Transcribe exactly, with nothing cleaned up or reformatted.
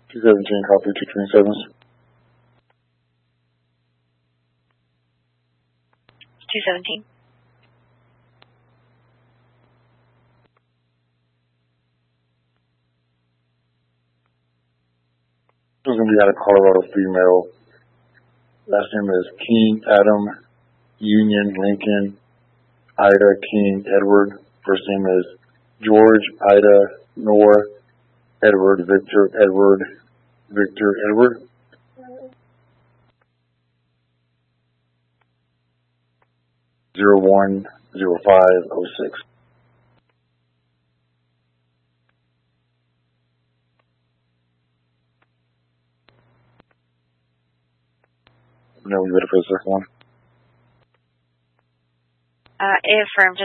two seventeen, copy two twenty-seven. two seventeen. This is going to be out of Colorado, female. Last name is King Adam Union Lincoln Ida King Edward. First name is George Ida Noah Edward Victor Edward Victor Edward. Zero one zero five oh six. No, you ready for the second one? Uh, affirmed.